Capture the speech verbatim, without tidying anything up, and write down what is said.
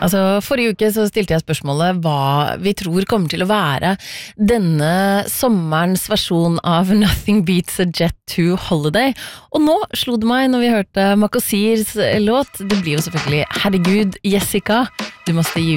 Altså, forrige uke så stilte jeg spørsmålet hva vi tror kommer til å være denne sommerens versjon av Nothing Beats a Jet to Holiday. Og nå slo det meg når vi hørte Makosirs låt. Det blir jo selvfølgelig Herregud, Jessica, du måste gi